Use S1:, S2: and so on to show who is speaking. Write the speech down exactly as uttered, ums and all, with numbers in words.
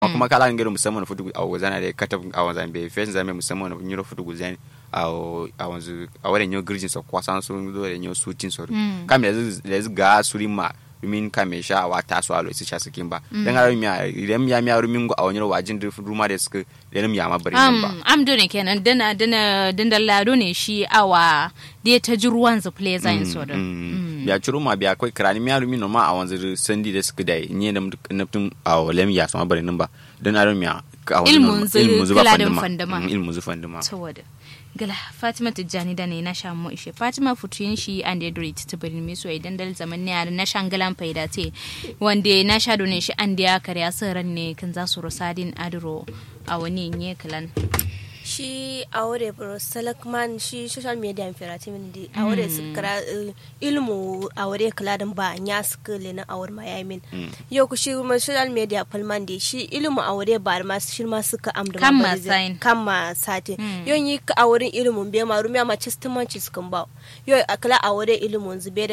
S1: kuma kala ngero musamman futu a wazana da katab a wazan be fe zame musamman nyiro futu guzan a a wanzu a wale nyo girjin so kwasan so do le nyo sutin so kam lez lez ga surima min kamesha wata so alo isi chasikin ba dan ga mi idan mi mi rumin go a wani wajin da ruma da suka da mi ma bari ba
S2: am do ne kenan dana dana dindan lado ne shi awa da ta ji ruwan zu play zain so da
S1: ya ciro ma biya kai krani mi rumin no ma a wanzu sandi da suka dai ni da naftin a wale mi ya so bari nan ba dan aron mi a
S2: ilmun zu fandama
S1: ilmun zu fandama
S2: saboda gala Fatima Tijjani da ne na sha mu ishe Fatima futuyin shi and Edrit ta bari mi so idan dal zaman ne na shangalan faida te wanda na sha done shi an da kariya saran ne kan za su rosadin adro a wani ne kalan
S3: shi aure bro salakman shi social media imperative ne aure su kara ilmu aure kaladin ba nya skule na aure ma yayin yau ku shi social media palman de shi ilmu aure ba ma shi ma suka amda
S2: ma
S3: kama sate yau yi aure ilmun be ma rumiya ma testament sukan ba yau akala aure ilmun zube